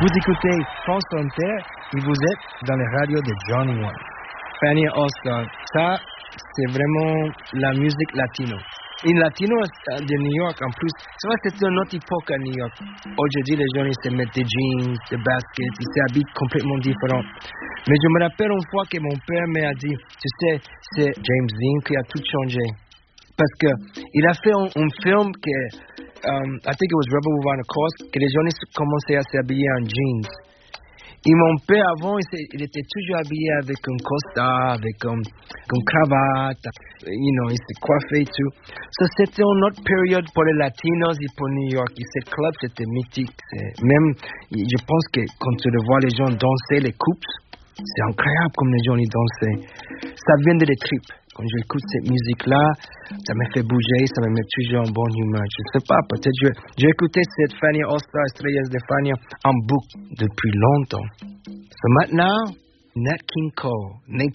Vous écoutez France Inter et vous êtes dans les radios de Johnny One. Fania All Star, ça, c'est vraiment la musique latino. Et latino de New York, en plus, c'est vrai que c'était une autre époque à New York. Aujourd'hui, les gens, ils se mettent des jeans, des baskets, ils s'habillent complètement différents. Mais je me rappelle une fois que mon père m'a dit, tu sais, c'est James Dean qui a tout changé. Parce que il a fait un film que, I think it was Rebel Without a Cause, que les gens commençaient à s'habiller en jeans. Et mon père, avant, il était toujours habillé avec un costard, avec une cravate, il s'est coiffé et tout. So, c'était une autre période pour les Latinos et pour New York. Et ce club, c'était mythique. Même, je pense que quand tu vois les gens danser, les couples, c'est incroyable comme les gens y dansaient. Ça vient de les tripes. Quand j'écoute cette musique-là, ça me fait bouger, ça me met toujours en bonne humeur. Je sais pas, peut-être j'ai écouté cette Fania All Star, Estrellas de Fania, en boucle depuis longtemps. So maintenant, Nat King Cole,